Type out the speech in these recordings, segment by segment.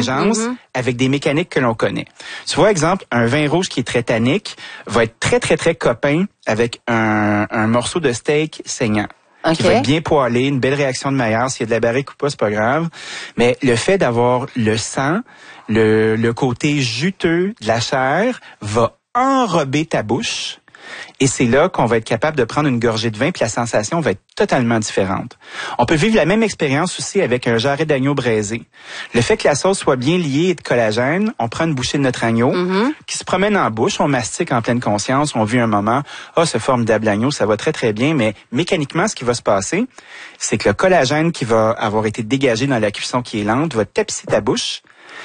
l'astringence avec des mécaniques que l'on connaît. Tu vois, exemple, un vin rouge qui est très tannique va être très, très, très copain avec un morceau de steak saignant. Qui va être bien poêlé, une belle réaction de Maillard. S'il y a de la barrique ou pas, c'est pas grave. Mais le fait d'avoir le sang, le côté juteux de la chair va enrober ta bouche. Et c'est là qu'on va être capable de prendre une gorgée de vin, puis la sensation va être totalement différente. On peut vivre la même expérience aussi avec un jarret d'agneau braisé. Le fait que la sauce soit bien liée et de collagène, on prend une bouchée de notre agneau, qui se promène en bouche, on mastique en pleine conscience, on vit un moment, ce formidable agneau, ça va très très bien, mais mécaniquement, ce qui va se passer, c'est que le collagène qui va avoir été dégagé dans la cuisson qui est lente va tapisser ta bouche,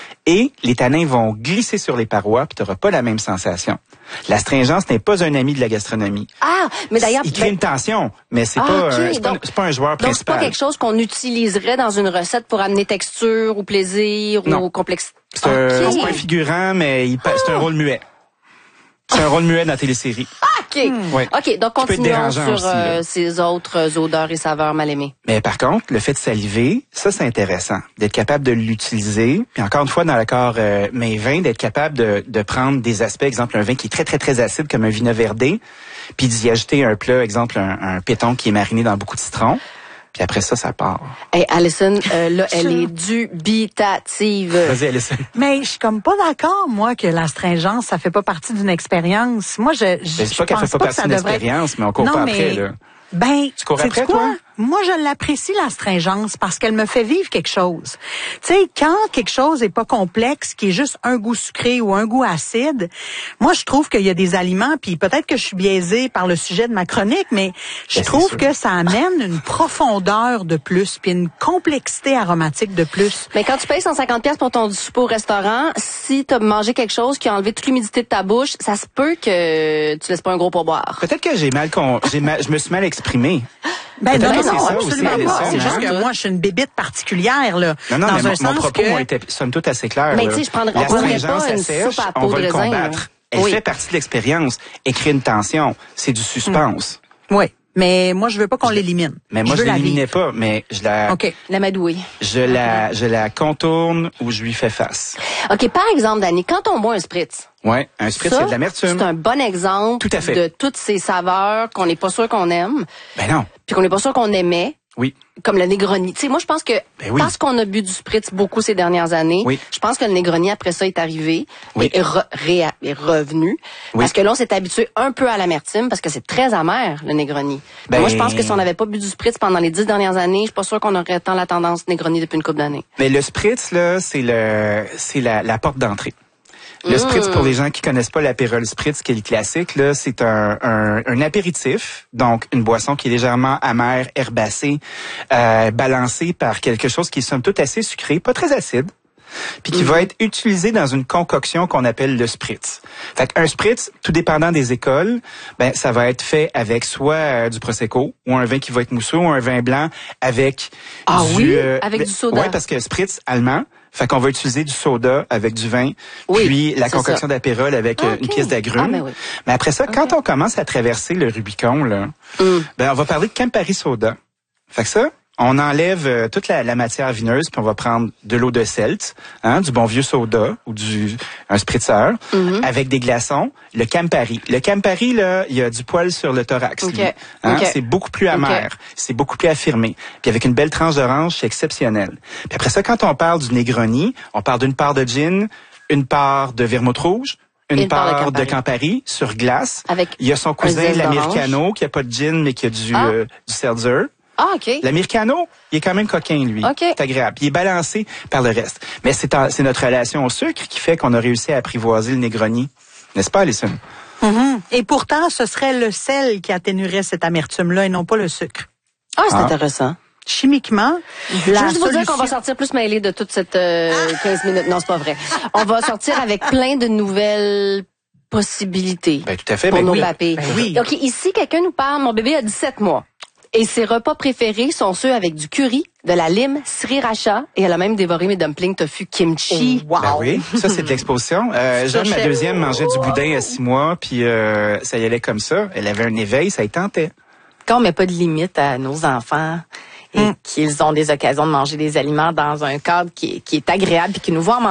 et les tanins vont glisser sur les parois, puis tu n'auras pas la même sensation. L'astringence n'est pas un ami de la gastronomie. Ah, mais d'ailleurs... Il crée une tension, mais c'est pas un joueur principal. Donc, c'est pas quelque chose qu'on utiliserait dans une recette pour amener texture ou plaisir ou complexité. C'est un figurant, mais c'est un rôle muet. C'est un rôle muet dans la télésérie. OK. Ouais. OK, donc continuons sur aussi, ces autres odeurs et saveurs mal aimées. Mais par contre, le fait de saliver, ça, c'est intéressant. D'être capable de l'utiliser. Puis encore une fois, dans l'accord mes vins, d'être capable de prendre des aspects, exemple, un vin qui est très, très, très acide, comme un vino verdé, puis d'y ajouter un plat, exemple, un péton qui est mariné dans beaucoup de citron. Puis après ça part. Hey, Alison, là, elle est dubitative. Vas-y, Alison. Mais je suis comme pas d'accord, moi, que l'astringence, ça fait pas partie d'une expérience. Moi, je c'est pas qu'elle fait pas partie d'une expérience, mais on court pas après, là. Ben, tu cours après, toi? Moi, je l'apprécie, l'astringence, parce qu'elle me fait vivre quelque chose. Tu sais, quand quelque chose est pas complexe, qui est juste un goût sucré ou un goût acide, moi, je trouve qu'il y a des aliments, puis peut-être que je suis biaisée par le sujet de ma chronique, mais je trouve que ça amène une profondeur de plus, puis une complexité aromatique de plus. Mais quand tu payes 150$ pour ton souper au restaurant, si tu as mangé quelque chose qui a enlevé toute l'humidité de ta bouche, ça se peut que tu laisses pas un gros pourboire. Peut-être que je me suis mal exprimé. Ben non, absolument pas. C'est juste que moi, je suis une bébite particulière, là. Non, dans mais un sens mon propos était somme toute assez clair. Mais tu sais, on prendrait pas une soupe à peau de raisin. Elle fait partie de l'expérience. Elle crée une tension. C'est du suspense. Oui. Mais moi, je veux pas qu'on l'élimine. Mais moi, je l'éliminais pas, mais je la... OK. L'amadouer. Je la contourne ou je lui fais face. OK. Par exemple, Dani, quand on boit un spritz. Ouais, un spritz, c'est de l'amertume. C'est un bon exemple de toutes ces saveurs qu'on n'est pas sûr qu'on aime. Ben non. Puis qu'on n'est pas sûr qu'on aimait. Oui. Comme le Negroni. Tu sais, moi, je pense que parce qu'on a bu du spritz beaucoup ces dernières années, je pense que le Negroni, après ça, est arrivé et est revenu. Parce que là, on s'est habitué un peu à l'amertume parce que c'est très amer, le Negroni. Ben, moi, je pense que si on n'avait pas bu du spritz pendant les 10 dernières années, je suis pas sûr qu'on aurait tant la tendance Negroni depuis une couple d'années. Mais le spritz, là, c'est la porte d'entrée. Le spritz, pour les gens qui connaissent pas l'apérol spritz, qui est le classique, là, c'est un apéritif, donc une boisson qui est légèrement amère, herbacée, balancée par quelque chose qui est somme toute assez sucré, pas très acide, puis qui va être utilisé dans une concoction qu'on appelle le spritz. Fait qu'un spritz, tout dépendant des écoles, ben ça va être fait avec soit du prosecco ou un vin qui va être mousseux ou un vin blanc avec avec du soda. Ouais, parce que spritz allemand. Fait qu'on va utiliser du soda avec du vin, puis la concoction d'apérol avec une pièce d'agrumes. Mais après ça, quand on commence à traverser le Rubicon, là, ben on va parler de Campari soda. Fait que ça, on enlève toute la matière vineuse, puis on va prendre de l'eau de Celt, du bon vieux soda ou un spritzer, avec des glaçons, le Campari. Le Campari, là, il y a du poil sur le thorax. C'est beaucoup plus amer, c'est beaucoup plus affirmé. Puis avec une belle tranche d'orange, c'est exceptionnel. Puis après ça, quand on parle du Negroni, on parle d'une part de gin, une part de vermouth rouge, une part de Campari sur glace. Il y a son cousin, l'Americano, qui a pas de gin, mais qui a du seltzer. Ah, OK. L'Americano, il est quand même coquin, lui. C'est agréable. Il est balancé par le reste. Mais c'est notre relation au sucre qui fait qu'on a réussi à apprivoiser le Negroni. N'est-ce pas, Alison? Et pourtant, ce serait le sel qui atténuerait cette amertume-là et non pas le sucre. Ah, c'est intéressant. Chimiquement, je veux juste vous dire qu'on va sortir plus mêlés de toute cette 15 minutes. Non, c'est pas vrai. On va sortir avec plein de nouvelles possibilités. Ben, tout à fait. Pour nos papés. Oui. OK, ici, quelqu'un nous parle, mon bébé a 17 mois. Et ses repas préférés sont ceux avec du curry, de la lime, sriracha, et elle a même dévoré mes dumplings tofu kimchi. Wow. Ben oui, ça c'est de l'exposition. Jeanne, ma deuxième, mangeait du boudin à 6 mois, puis ça y allait comme ça. Elle avait un éveil, ça y tentait. Quand on met pas de limite à nos enfants et qu'ils ont des occasions de manger des aliments dans un cadre qui est agréable et qui nous voit en